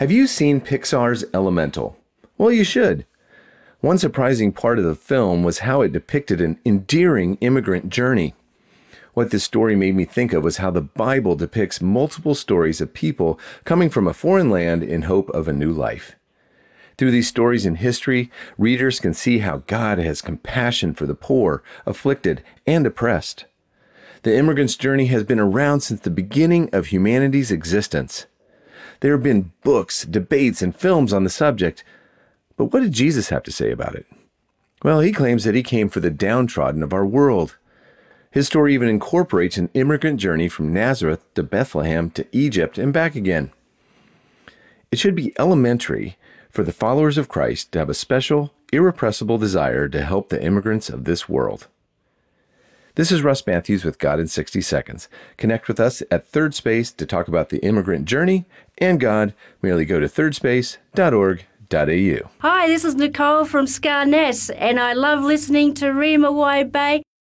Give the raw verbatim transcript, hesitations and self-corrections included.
Have you seen Pixar's Elemental? Well, you should. One surprising part of the film was how it depicted an endearing immigrant journey. What this story made me think of was how the Bible depicts multiple stories of people coming from a foreign land in hope of a new life. Through these stories in history, readers can see how God has compassion for the poor, afflicted, and oppressed. The immigrant's journey has been around since the beginning of humanity's existence. There have been books, debates, and films on the subject, but what did Jesus have to say about it? Well, he claims that he came for the downtrodden of our world. His story even incorporates an immigrant journey from Nazareth to Bethlehem to Egypt and back again. It should be elementary for the followers of Christ to have a special, irrepressible desire to help the immigrants of this world. This is Russ Matthews with God in sixty seconds. Connect with us at Third Space to talk about the immigrant journey and God. Merely go to third space dot org dot a u. Hi, this is Nicole from Scarnett, and I love listening to Rima Bay.